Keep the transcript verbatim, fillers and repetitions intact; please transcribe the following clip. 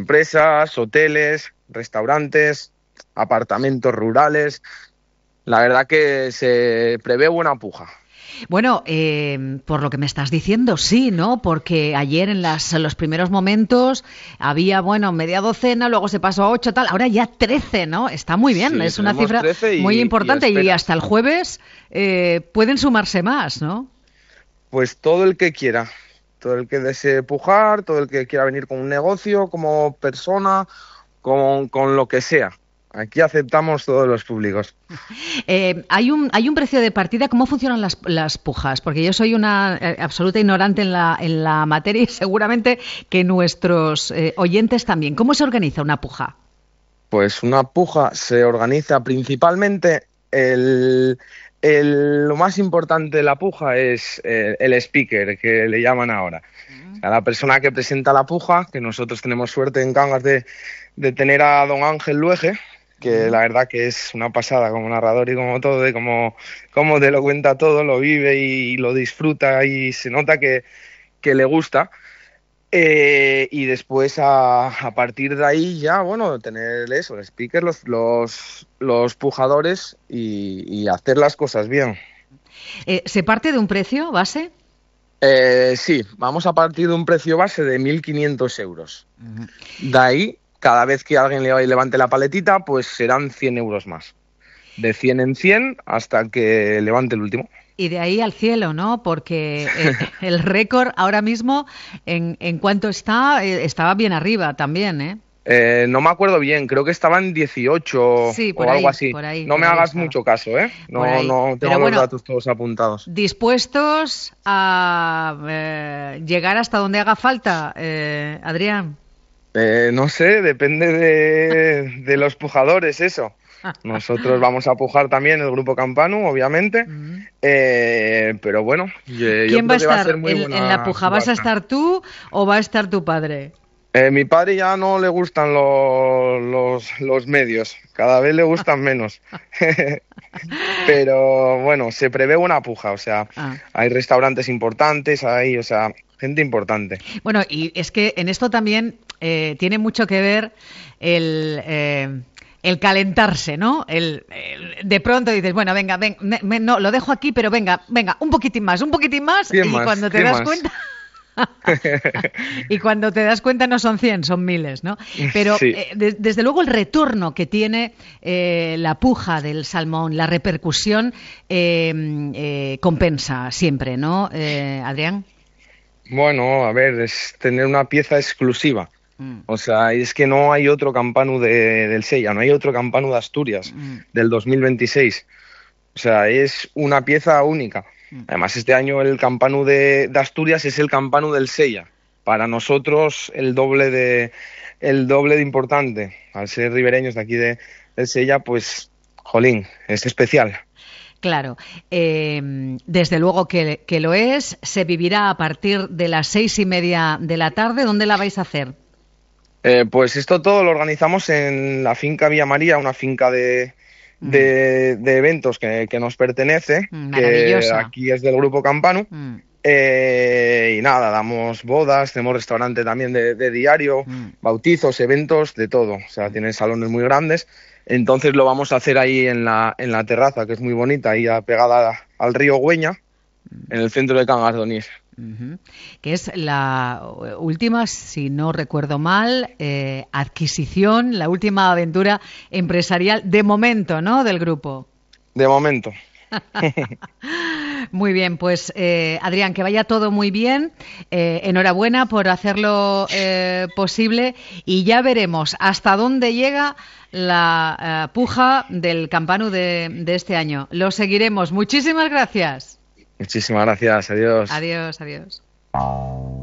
empresas, hoteles, restaurantes, apartamentos rurales. La verdad que se prevé buena puja. Bueno, eh, por lo que me estás diciendo, sí, ¿no? Porque ayer en, las, en los primeros momentos había, bueno, media docena, luego se pasó a ocho, tal, ahora ya trece, ¿no? Está muy bien, Sí, es una cifra y, muy importante y, y hasta el jueves eh, pueden sumarse más, ¿no? Pues todo el que quiera, todo el que desee pujar, todo el que quiera venir con un negocio, como persona, con, con lo que sea. Aquí aceptamos todos los públicos. Eh, hay un hay un precio de partida. ¿Cómo funcionan las, las pujas? Porque yo soy una eh, absoluta ignorante en la en la materia y seguramente que nuestros eh, oyentes también. ¿Cómo se organiza una puja? Pues una puja se organiza principalmente el, el lo más importante de la puja es el, el speaker, que le llaman ahora. O sea, la persona que presenta la puja, que nosotros tenemos suerte en Cangas de, de tener a don Ángel Luege, que la verdad que es una pasada como narrador y como todo, y como, como te lo cuenta todo, lo vive y lo disfruta y se nota que, que le gusta. Eh, y después a, a partir de ahí ya, bueno, tener eso, el speaker, los, los, los pujadores y, y hacer las cosas bien. Eh, ¿Se parte de un precio base? Eh, sí, vamos a partir de un precio base de mil quinientos euros. Uh-huh. De ahí, cada vez que alguien le levante la paletita, pues serán cien euros más. De cien en cien hasta que levante el último. Y de ahí al cielo, ¿no? Porque eh, el récord ahora mismo, ¿en, en cuánto está? Eh, estaba bien arriba también, ¿eh? Eh, no me acuerdo bien, creo que estaba en dieciocho sí, o ahí, algo así. Por ahí, no por me ahí hagas estaba. mucho caso, ¿eh? No, no tengo Pero los bueno, datos todos apuntados. ¿Dispuestos a eh, llegar hasta donde haga falta, eh, Adrián? Eh, no sé, depende de, de los pujadores, eso. Nosotros vamos a pujar también el grupo Campanu, obviamente, uh-huh. eh, pero bueno, yo, ¿Quién yo va creo a que va a estar ser muy en, buena en la puja? ¿Vas a estar tú o va a estar tu padre? Eh, mi padre ya no le gustan los, los, los medios, cada vez le gustan menos. Pero bueno, se prevé una puja, o sea, ah. hay restaurantes importantes, hay, o sea, gente importante. Bueno, y es que en esto también eh, tiene mucho que ver el... Eh... el calentarse, ¿no? El, el, de pronto dices, bueno, venga, ven, me, me, no, lo dejo aquí, pero venga, venga, un poquitín más, un poquitín más, y más, cuando te das más? cuenta... y cuando te das cuenta no son cien, son miles, ¿no? Pero sí. eh, de, desde luego el retorno que tiene eh, la puja del salmón, la repercusión, eh, eh, compensa siempre, ¿no, eh, Adrián? Bueno, a ver, es tener una pieza exclusiva. Mm. O sea, es que no hay otro Campanu de, del Sella, no hay otro Campanu de Asturias mm. del dos mil veintiséis. O sea, es una pieza única. Mm. Además, este año el Campanu de, de Asturias es el Campanu del Sella. Para nosotros el doble de el doble de importante. Al ser ribereños de aquí de, del Sella, pues, jolín, es especial. Claro, eh, desde luego que, que lo es. Se vivirá a partir de las seis y media de la tarde. ¿Dónde la vais a hacer? Eh, pues esto todo lo organizamos en la finca Villa María, una finca de, mm. de, de eventos que, que nos pertenece, mm, que aquí es del Grupo Campanu. Mm. Eh, y nada, damos bodas, tenemos restaurante también de, de diario, mm. bautizos, eventos, de todo. O sea, tienen salones muy grandes. Entonces lo vamos a hacer ahí en la, en la terraza, que es muy bonita, ahí pegada al río Güeña, en el centro de Cangas de Onís. Uh-huh. Que es la última, si no recuerdo mal, eh, adquisición, la última aventura empresarial de momento, ¿no?, del grupo. De momento. Muy bien, pues eh, Adrián, que vaya todo muy bien. Eh, enhorabuena por hacerlo eh, posible y ya veremos hasta dónde llega la uh, puja del Campanu de, de este año. Lo seguiremos. Muchísimas gracias. Muchísimas gracias. Adiós. Adiós, adiós.